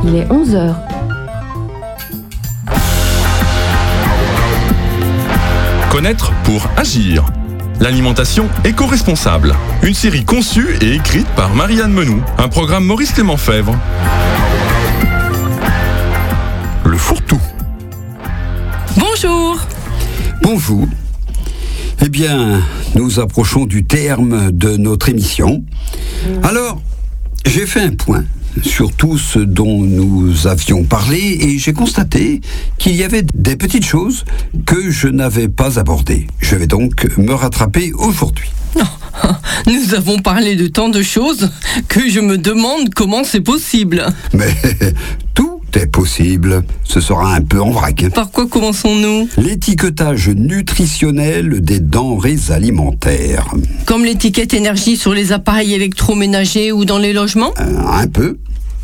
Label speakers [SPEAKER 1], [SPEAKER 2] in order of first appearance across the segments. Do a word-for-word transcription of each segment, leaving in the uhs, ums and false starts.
[SPEAKER 1] Il est onze heures.
[SPEAKER 2] Connaître pour agir. L'alimentation éco-responsable. Une série conçue et écrite par Marianne Menou. Un programme Maurice Clément Fèvre. Le fourre-tout.
[SPEAKER 3] Bonjour.
[SPEAKER 4] Bonjour. Eh bien, nous approchons du terme de notre émission. Alors, j'ai fait un point sur tout ce dont nous avions parlé et j'ai constaté qu'il y avait des petites choses que je n'avais pas abordées. Je vais donc me rattraper aujourd'hui.
[SPEAKER 3] Nous avons parlé de tant de choses que je me demande comment c'est possible.
[SPEAKER 4] Mais tout est possible. Ce sera un peu en vrac.
[SPEAKER 3] Par quoi commençons-nous ?
[SPEAKER 4] L'étiquetage nutritionnel des denrées alimentaires.
[SPEAKER 3] Comme l'étiquette énergie sur les appareils électroménagers ou dans les logements ?
[SPEAKER 4] Euh, un peu.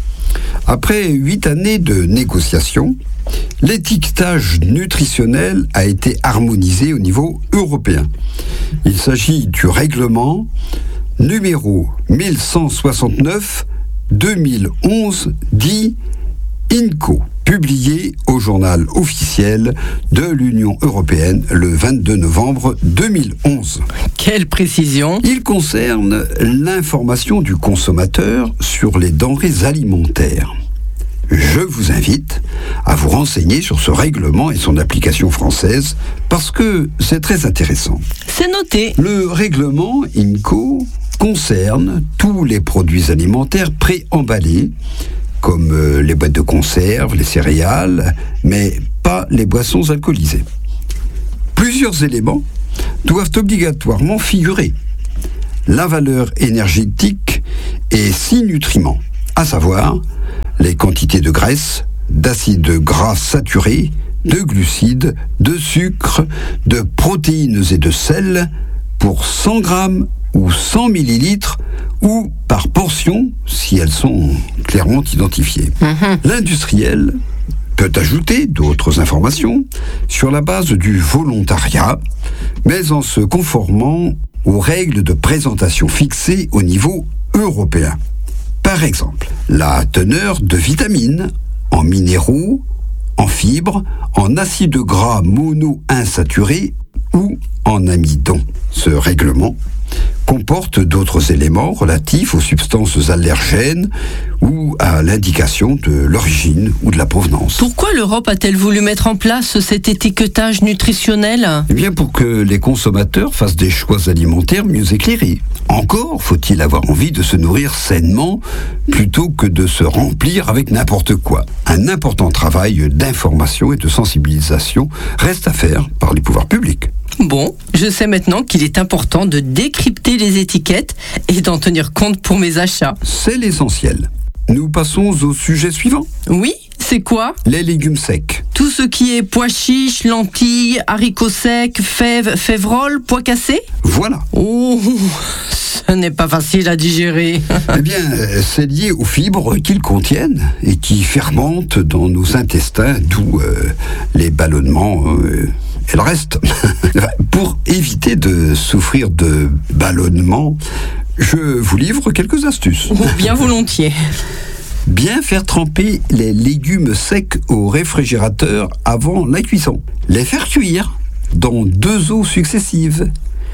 [SPEAKER 4] Après huit années de négociations, l'étiquetage nutritionnel a été harmonisé au niveau européen. Il s'agit du règlement numéro mille cent soixante-neuf deux mille onze dit I N C O, publié au journal officiel de l'Union européenne le vingt-deux novembre deux mille onze.
[SPEAKER 3] Quelle précision !
[SPEAKER 4] Il concerne l'information du consommateur sur les denrées alimentaires. Je vous invite à vous renseigner sur ce règlement et son application française parce que c'est très intéressant.
[SPEAKER 3] C'est noté.
[SPEAKER 4] Le règlement I N C O concerne tous les produits alimentaires pré-emballés, comme les boîtes de conserve, les céréales, mais pas les boissons alcoolisées. Plusieurs éléments doivent obligatoirement figurer. La valeur énergétique et six nutriments, à savoir les quantités de graisse, d'acides gras saturés, de glucides, de sucre, de protéines et de sel pour cent grammes ou cent millilitres ou par portion si elles sont clairement identifiées. Mmh. L'industriel peut ajouter d'autres informations sur la base du volontariat, mais en se conformant aux règles de présentation fixées au niveau européen. Par exemple, la teneur de vitamines en minéraux, en fibres, en acides gras monoinsaturés ou en amidon. Ce règlement comporte d'autres éléments relatifs aux substances allergènes ou à l'indication de l'origine ou de la provenance.
[SPEAKER 3] Pourquoi l'Europe a-t-elle voulu mettre en place cet étiquetage nutritionnel ?
[SPEAKER 4] Eh bien, pour que les consommateurs fassent des choix alimentaires mieux éclairés. Encore faut-il avoir envie de se nourrir sainement plutôt que de se remplir avec n'importe quoi. Un important travail d'information et de sensibilisation reste à faire par les pouvoirs publics.
[SPEAKER 3] Bon, je sais maintenant qu'il est important de décrypter les étiquettes et d'en tenir compte pour mes achats.
[SPEAKER 4] C'est l'essentiel. Nous passons au sujet suivant.
[SPEAKER 3] Oui, c'est quoi ?
[SPEAKER 4] Les légumes secs.
[SPEAKER 3] Tout ce qui est pois chiches, lentilles, haricots secs, fèves, févroles, pois cassés ?
[SPEAKER 4] Voilà.
[SPEAKER 3] Oh, ce n'est pas facile à digérer.
[SPEAKER 4] Eh bien, c'est lié aux fibres qu'ils contiennent et qui fermentent dans nos intestins, d'où euh, les ballonnements euh, et le reste. Pour éviter de souffrir de ballonnements, je vous livre quelques astuces.
[SPEAKER 3] Oh, bien volontiers.
[SPEAKER 4] Bien faire tremper les légumes secs au réfrigérateur avant la cuisson. Les faire cuire dans deux eaux successives.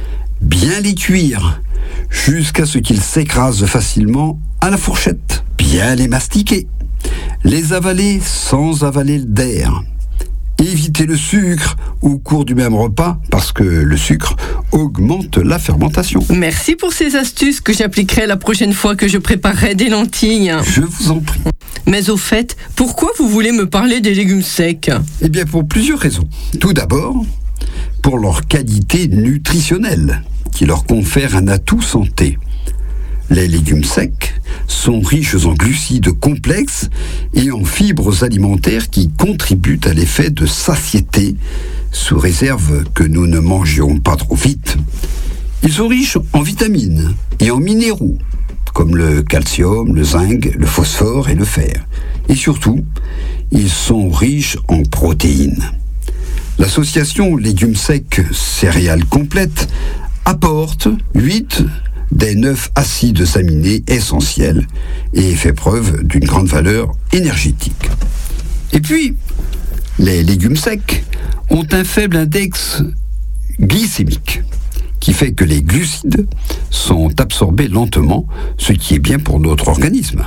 [SPEAKER 4] Bien les cuire jusqu'à ce qu'ils s'écrasent facilement à la fourchette. Bien les mastiquer. Les avaler sans avaler d'air. Éviter le sucre au cours du même repas parce que le sucre augmente la fermentation.
[SPEAKER 3] Merci pour ces astuces que j'appliquerai la prochaine fois que je préparerai des lentilles.
[SPEAKER 4] Je vous en prie.
[SPEAKER 3] Mais au fait, pourquoi vous voulez me parler des légumes secs ?
[SPEAKER 4] Eh bien, pour plusieurs raisons. Tout d'abord, pour leur qualité nutritionnelle, qui leur confère un atout santé. Les légumes secs sont riches en glucides complexes et en fibres alimentaires qui contribuent à l'effet de satiété, sous réserve que nous ne mangions pas trop vite. Ils sont riches en vitamines et en minéraux, comme le calcium, le zinc, le phosphore et le fer. Et surtout, ils sont riches en protéines. L'association légumes secs céréales complètes apporte huit des neuf acides aminés essentiels et fait preuve d'une grande valeur énergétique. Et puis, les légumes secs ont un faible index glycémique, qui fait que les glucides sont absorbés lentement, ce qui est bien pour notre organisme.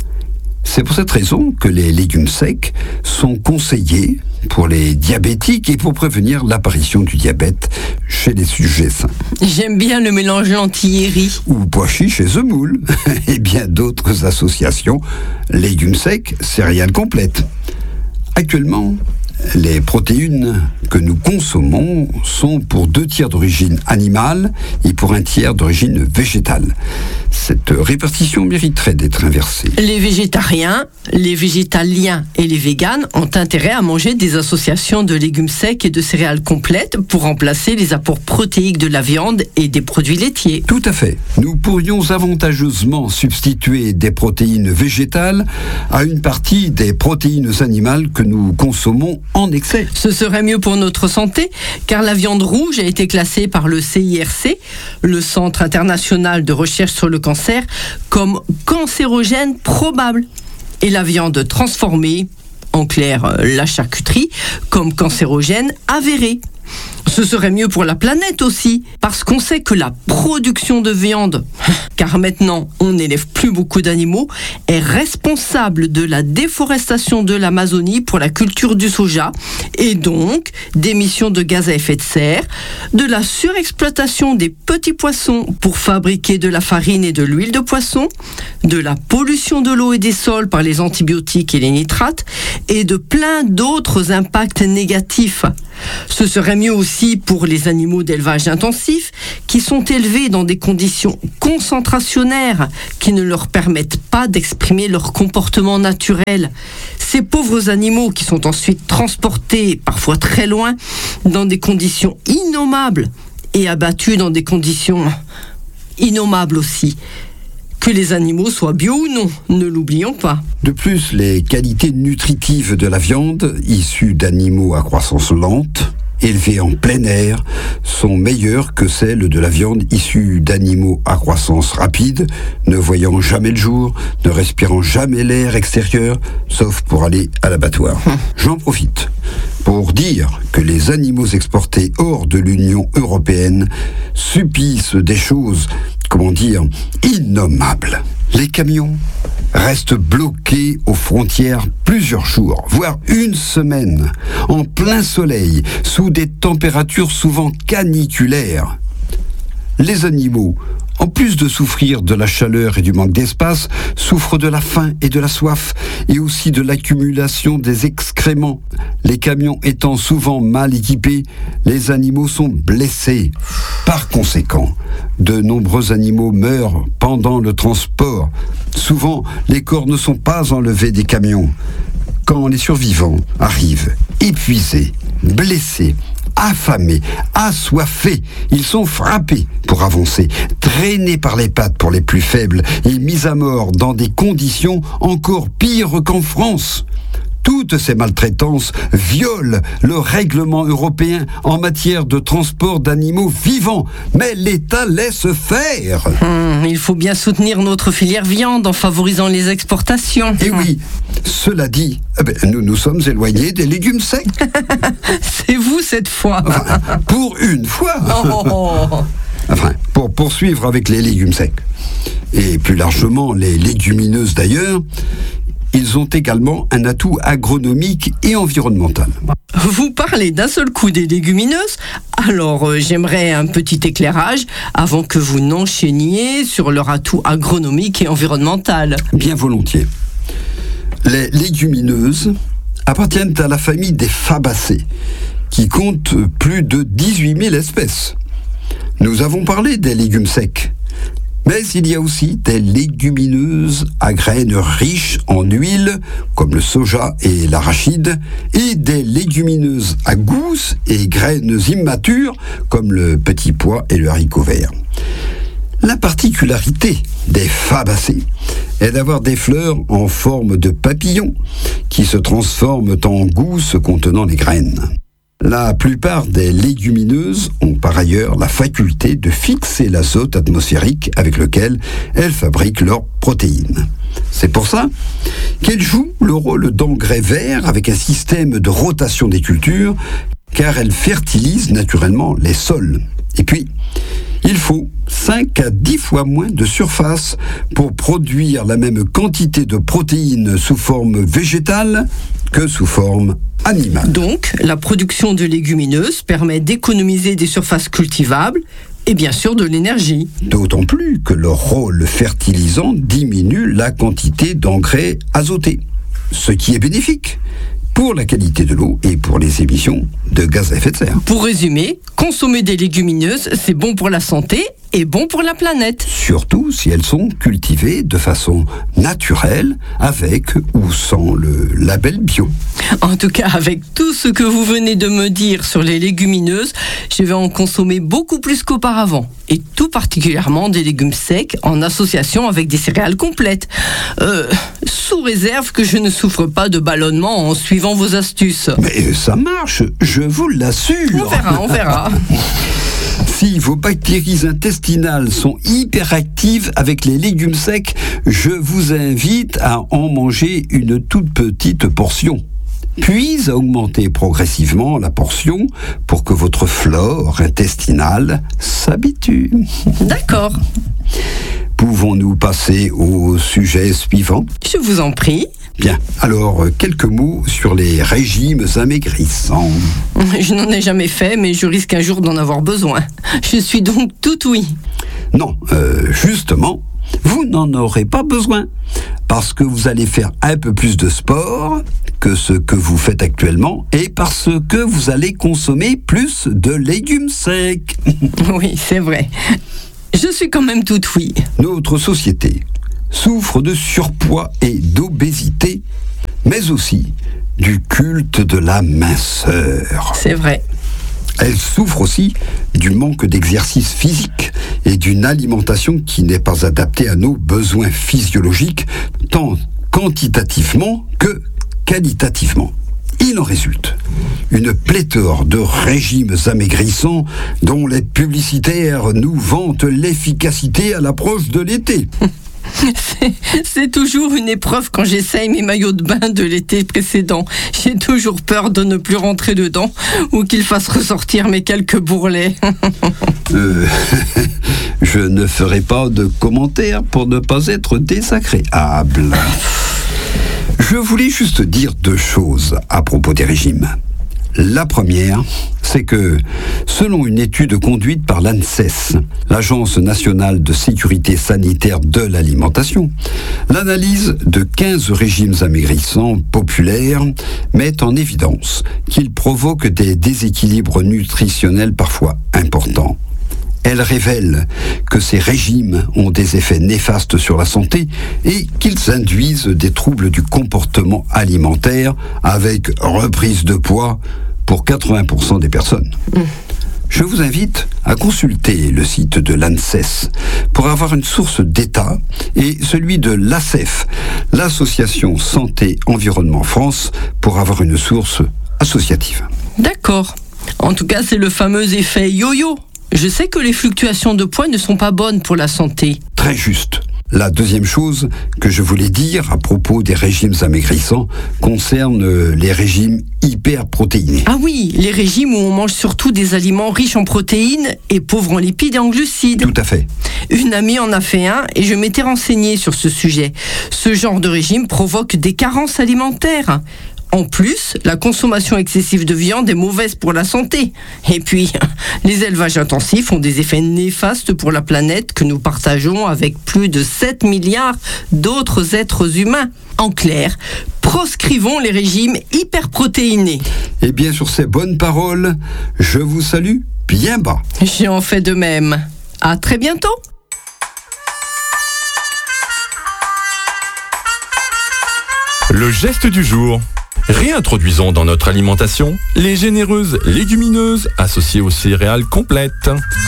[SPEAKER 4] C'est pour cette raison que les légumes secs sont conseillés pour les diabétiques et pour prévenir l'apparition du diabète chez les sujets sains.
[SPEAKER 3] J'aime bien le mélange lentilles et riz.
[SPEAKER 4] Ou pois chiches chez The Moule et bien d'autres associations. Légumes secs, céréales complètes. Actuellement, les protéines que nous consommons sont pour deux tiers d'origine animale et pour un tiers d'origine végétale. Cette répartition mériterait d'être inversée.
[SPEAKER 3] Les végétariens, les végétaliens et les véganes ont intérêt à manger des associations de légumes secs et de céréales complètes pour remplacer les apports protéiques de la viande et des produits laitiers.
[SPEAKER 4] Tout à fait. Nous pourrions avantageusement substituer des protéines végétales à une partie des protéines animales que nous consommons en excès.
[SPEAKER 3] Ce serait mieux pour notre santé, car la viande rouge a été classée par le C I R C, le Centre international de recherche sur le cancer, comme cancérogène probable. Et la viande transformée, en clair la charcuterie, comme cancérogène avéré. Ce serait mieux pour la planète aussi, parce qu'on sait que la production de viande, car maintenant on n'élève plus beaucoup d'animaux, est responsable de la déforestation de l'Amazonie pour la culture du soja, et donc d'émissions de gaz à effet de serre, de la surexploitation des petits poissons pour fabriquer de la farine et de l'huile de poisson, de la pollution de l'eau et des sols par les antibiotiques et les nitrates, et de plein d'autres impacts négatifs. Ce serait mieux aussi pour les animaux d'élevage intensif qui sont élevés dans des conditions concentrationnaires qui ne leur permettent pas d'exprimer leur comportement naturel. Ces pauvres animaux qui sont ensuite transportés, parfois très loin, dans des conditions innommables et abattus dans des conditions innommables aussi. Que les animaux soient bio ou non, ne l'oublions pas.
[SPEAKER 4] De plus, les qualités nutritives de la viande, issue d'animaux à croissance lente, élevés en plein air, sont meilleures que celles de la viande issue d'animaux à croissance rapide, ne voyant jamais le jour, ne respirant jamais l'air extérieur, sauf pour aller à l'abattoir. Hum. J'en profite pour dire que les animaux exportés hors de l'Union européenne subissent des choses, comment dire, innommables. Les camions restent bloqués aux frontières plusieurs jours, voire une semaine, en plein soleil, sous des températures souvent caniculaires. Les animaux, en plus de souffrir de la chaleur et du manque d'espace, souffrent de la faim et de la soif, et aussi de l'accumulation des excréments. Les camions étant souvent mal équipés, les animaux sont blessés. Par conséquent, de nombreux animaux meurent pendant le transport. Souvent, les corps ne sont pas enlevés des camions. Quand les survivants arrivent, épuisés, blessés, affamés, assoiffés, ils sont frappés pour avancer, traînés par les pattes pour les plus faibles et mis à mort dans des conditions encore pires qu'en France. Toutes ces maltraitances violent le règlement européen en matière de transport d'animaux vivants, mais l'État laisse faire.
[SPEAKER 3] Hum, il faut bien soutenir notre filière viande en favorisant les exportations.
[SPEAKER 4] Et oui, cela dit, eh ben, nous nous sommes éloignés des légumes secs.
[SPEAKER 3] C'est vous cette fois.
[SPEAKER 4] Enfin, pour une fois.
[SPEAKER 3] Oh.
[SPEAKER 4] Enfin, pour poursuivre avec les légumes secs, et plus largement les légumineuses d'ailleurs, ils ont également un atout agronomique et environnemental.
[SPEAKER 3] Vous parlez d'un seul coup des légumineuses, alors euh, j'aimerais un petit éclairage avant que vous n'enchaîniez sur leur atout agronomique et environnemental.
[SPEAKER 4] Bien volontiers. Les légumineuses appartiennent à la famille des fabacées, qui compte plus de dix-huit mille espèces. Nous avons parlé des légumes secs. Mais il y a aussi des légumineuses à graines riches en huile, comme le soja et l'arachide, et des légumineuses à gousses et graines immatures, comme le petit pois et le haricot vert. La particularité des fabacées est d'avoir des fleurs en forme de papillon qui se transforment en gousses contenant les graines. La plupart des légumineuses ont par ailleurs la faculté de fixer l'azote atmosphérique avec lequel elles fabriquent leurs protéines. C'est pour ça qu'elles jouent le rôle d'engrais verts avec un système de rotation des cultures, car elles fertilisent naturellement les sols. Et puis, il faut cinq à dix fois moins de surface pour produire la même quantité de protéines sous forme végétale que sous forme animale.
[SPEAKER 3] Donc, la production de légumineuses permet d'économiser des surfaces cultivables et bien sûr de l'énergie.
[SPEAKER 4] D'autant plus que leur rôle fertilisant diminue la quantité d'engrais azotés, ce qui est bénéfique pour la qualité de l'eau et pour les émissions de gaz à effet de serre.
[SPEAKER 3] Pour résumer, consommer des légumineuses, c'est bon pour la santé et bon pour la planète.
[SPEAKER 4] Surtout si elles sont cultivées de façon naturelle, avec ou sans le label bio.
[SPEAKER 3] En tout cas, avec tout ce que vous venez de me dire sur les légumineuses, je vais en consommer beaucoup plus qu'auparavant. Et tout particulièrement des légumes secs en association avec des céréales complètes. Euh, sous réserve que je ne souffre pas de ballonnement en suivant vos astuces.
[SPEAKER 4] Mais ça marche, je vous l'assure.
[SPEAKER 3] On verra, on verra.
[SPEAKER 4] Si vos bactéries intestinales sont hyperactives avec les légumes secs, je vous invite à en manger une toute petite portion. Puis à augmenter progressivement la portion pour que votre flore intestinale s'habitue.
[SPEAKER 3] D'accord.
[SPEAKER 4] Pouvons-nous passer au sujet suivant ?
[SPEAKER 3] Je vous en prie.
[SPEAKER 4] Bien, alors quelques mots sur les régimes amaigrissants.
[SPEAKER 3] Je n'en ai jamais fait, mais je risque un jour d'en avoir besoin. Je suis donc tout oui.
[SPEAKER 4] Non, euh, justement, vous n'en aurez pas besoin, parce que vous allez faire un peu plus de sport que ce que vous faites actuellement, et parce que vous allez consommer plus de légumes secs.
[SPEAKER 3] Oui, c'est vrai. Je suis quand même toute oui.
[SPEAKER 4] Notre société souffre de surpoids et d'obésité, mais aussi du culte de la minceur.
[SPEAKER 3] C'est vrai.
[SPEAKER 4] Elle souffre aussi du manque d'exercice physique et d'une alimentation qui n'est pas adaptée à nos besoins physiologiques, tant quantitativement que qualitativement. Il en résulte une pléthore de régimes amaigrissants dont les publicitaires nous vantent l'efficacité à l'approche de l'été.
[SPEAKER 3] C'est, c'est toujours une épreuve quand j'essaye mes maillots de bain de l'été précédent. J'ai toujours peur de ne plus rentrer dedans ou qu'ils fassent ressortir mes quelques bourrelets.
[SPEAKER 4] euh, je ne ferai pas de commentaires pour ne pas être désagréable. Je voulais juste dire deux choses à propos des régimes. La première, c'est que, selon une étude conduite par l'ANSES, l'Agence nationale de sécurité sanitaire de l'alimentation, l'analyse de quinze régimes amaigrissants populaires met en évidence qu'ils provoquent des déséquilibres nutritionnels parfois importants. Elle révèle que ces régimes ont des effets néfastes sur la santé et qu'ils induisent des troubles du comportement alimentaire avec reprise de poids pour quatre-vingts pour cent des personnes. Mmh. Je vous invite à consulter le site de l'ANSES pour avoir une source d'État et celui de l'A S E F, l'Association Santé Environnement France, pour avoir une source associative.
[SPEAKER 3] D'accord. En tout cas, c'est le fameux effet yo-yo. Je sais que les fluctuations de poids ne sont pas bonnes pour la santé.
[SPEAKER 4] Très juste. La deuxième chose que je voulais dire à propos des régimes amaigrissants concerne les régimes hyperprotéinés.
[SPEAKER 3] Ah oui, les régimes où on mange surtout des aliments riches en protéines et pauvres en lipides et en glucides.
[SPEAKER 4] Tout à fait.
[SPEAKER 3] Une amie en a fait un et je m'étais renseignée sur ce sujet. Ce genre de régime provoque des carences alimentaires. En plus, la consommation excessive de viande est mauvaise pour la santé. Et puis, les élevages intensifs ont des effets néfastes pour la planète que nous partageons avec plus de sept milliards d'autres êtres humains. En clair, proscrivons les régimes hyperprotéinés.
[SPEAKER 4] Et bien sur ces bonnes paroles, je vous salue bien bas.
[SPEAKER 3] J'en fais de même. À très bientôt.
[SPEAKER 2] Le geste du jour. Réintroduisons dans notre alimentation les généreuses légumineuses associées aux céréales complètes.